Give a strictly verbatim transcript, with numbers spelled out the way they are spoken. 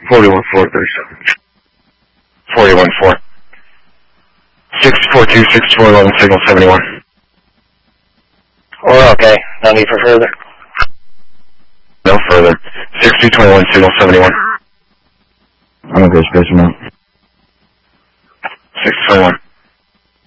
forty-one four thirty-seven. forty-one four. six four two six four eleven signal seventy-one. We're okay. No need for further. No further. six two twenty-one signal seventy-one. I'm okay, space amount. six twenty-one.